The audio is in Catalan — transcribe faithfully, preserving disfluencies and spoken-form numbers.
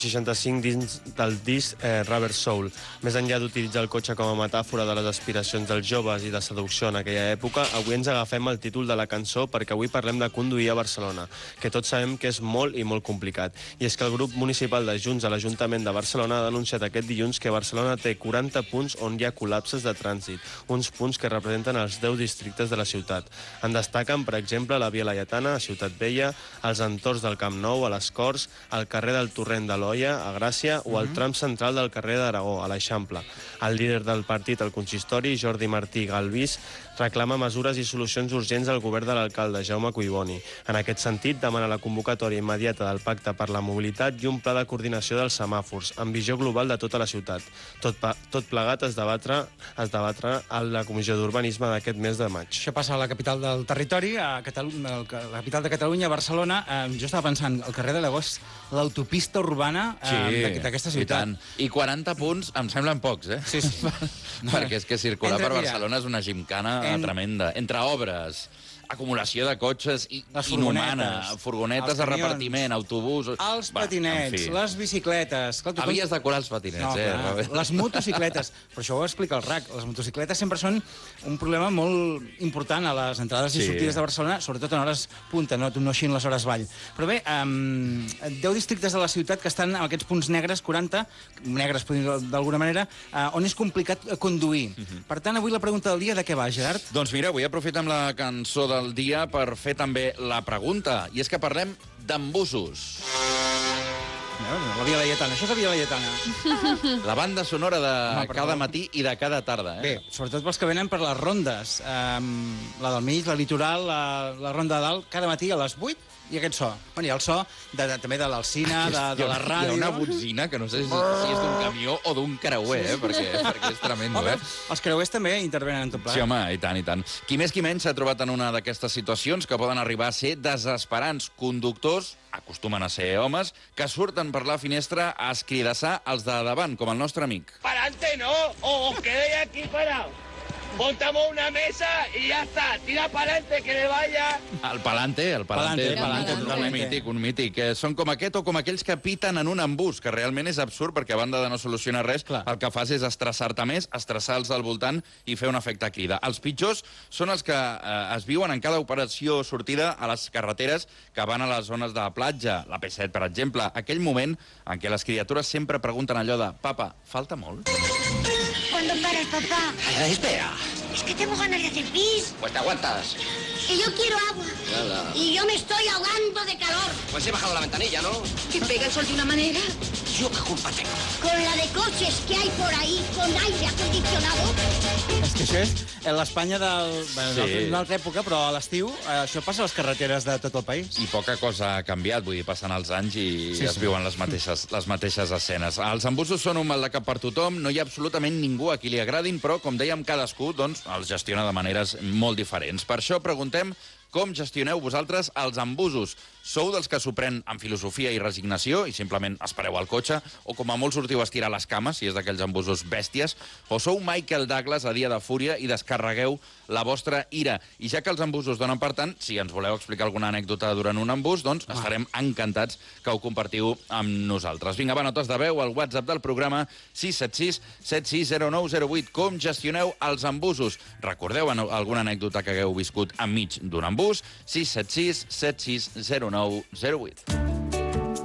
seixanta-cinc dins del disc eh, Rubber Soul. Més enllà d'utilitzar el cotxe com a metàfora de les aspiracions dels joves i de seducció en aquella època, avui ens agafem el títol de la cançó perquè avui parlem de conduir a Barcelona, que tots sabem que és molt i molt complicat. I és que el grup municipal de Junts a l'Ajuntament de Barcelona ha denunciat aquest dilluns que Barcelona té quaranta punts on hi ha col·lapses de trànsit, uns punts que representen els deu districtes de la ciutat. En destaquen, per exemple, la Via Laietana, a Ciutat Vella, els entorns del Camp Nou, a les Corts, el carrer del Torrent de l'Olla, a Gràcia, o el tram central del carrer d'Aragó, a l'Eixample. El líder del partit al consistori, Jordi Martí Galvís, reclama mesures i solucions urgents al govern de l'alcalde, Jaume Collboni. En aquest sentit, demana la convocatòria immediata del Pacte per la Mobilitat i un pla de coordinació dels semàfors, amb visió global de tota la ciutat. Tot, tot plegat es debatre, es debatre a la Comissió d'Urbanisme d'aquest mes de maig. Això passa a la capital del territori, a Catalunya, a la capital de Catalunya, Barcelona. Eh, jo estava pensant, el carrer de l'Agost, l'autopista urbana eh, d'aquesta ciutat. I, I quaranta punts em semblen pocs, eh? Sí, sí. Perquè és que circular Entre, per mira, Barcelona és una gimcana en... tremenda. Entre obres, acumulació de cotxes i, les inhumana, furgonetes, furgonetes de camions, repartiment, autobusos... Els Va, patinets, les bicicletes... Clar, Havies de colar els patinets, no, eh? Clar, les motocicletes. Però això ho explica el R A C. Les motocicletes sempre són un problema molt important a les entrades i Sí. sortides de Barcelona, sobretot en hores punta, no, no així en les hores vall. Però bé, um, deu districtes de la ciutat que estan en aquests punts negres, quaranta, negres, podem dir d'alguna manera, uh, on és complicat conduir. Uh -huh. Per tant, avui la pregunta del dia de què va, Gerard? Doncs mira, avui aprofitem la cançó del dia per fer també la pregunta. I és que parlem d'embussos. La Via Laietana, això és la Via Laietana. La banda sonora de Home, cada perdó. matí i de cada tarda, eh? Bé, sobretot pels que venen per les rondes. Um, la del mig, la litoral, la, la ronda de dalt, cada matí a les vuit, i aquest so. Bueno, i el so de, de, també de l'Alsina, de, de la ràdio... Hi ha una botzina que no sé si, si és d'un camió o d'un creuer, eh? perquè, perquè és tremendo, Home, eh? els creuers també intervenen en tot plat. Sí, home, i tant, i tant. Qui més qui menys s'ha trobat en una d'aquestes situacions que poden arribar a ser desesperants. Conductors, acostumen a ser homes, que surten per la finestra a escridassar els de davant, com el nostre amic. Pa'lante no, o os quedéis aquí parados. Montamos una mesa y ya está. Tira pa'lante, que le vaya. El palante, el palante, Palante, palante, un totalmente. mític, un mític. Eh, Són com aquest o com aquells que piten en un embús, que realment és absurd, perquè a banda de no solucionar res, Clar. el que fas és estressar-te més, estressar els del voltant i fer un efecte crida. Els pitjors són els que eh, es viuen en cada operació sortida a les carreteres que van a les zones de platja, la P set, per exemple. Aquell moment en què les criatures sempre pregunten allò de «Papa, falta molt?» ¿Cuándo paras, papá? Ay, espera. Es que tengo ganas de hacer pis. Pues te aguantas. Que yo quiero agua. Nada. Y yo me estoy ahogando de calor. Pues he bajado la ventanilla, ¿no? ¿Te pega el sol de una manera? Yo qué culpa tengo. Con la de coches que hay por ahí, con aire acondicionado. És que això és l'Espanya del, bueno, Sí. d'una altra època, però a l'estiu eh, això passa a les carreteres de tot el país. I poca cosa ha canviat, vull dir, passen els anys i Sí, es sí. viuen les mateixes, les mateixes escenes. Els embussos són un mal de cap per tothom, no hi ha absolutament ningú a qui li agradin, però, com dèiem, cadascú doncs, els gestiona de maneres molt diferents. Per això preguntem com gestioneu vosaltres els embussos. Sou dels que s'ho pren amb filosofia i resignació i simplement espereu al cotxe, o com a molt sortiu a estirar les cames, si és d'aquells embussos bèsties, o sou Michael Douglas a dia de fúria i descarregueu la vostra ira. I ja que els embussos donen per tant, si ens voleu explicar alguna anècdota durant un embús, doncs Ah. estarem encantats que ho compartiu amb nosaltres. Vinga, va, notes de veu al WhatsApp del programa sis set sis set sis zero nou zero vuit. Com gestioneu els embussos? Recordeu alguna anècdota que hagueu viscut enmig d'un embús? sis set sis set sis zero nou zero vuit.